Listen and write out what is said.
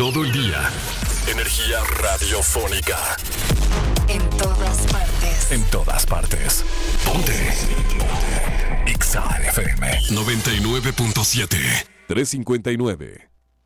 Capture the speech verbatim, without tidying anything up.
todo el día. Energía radiofónica. En todas partes. En todas partes. Ponte. Ponte. X A F M noventa y nueve punto siete. tres cincuenta y nueve.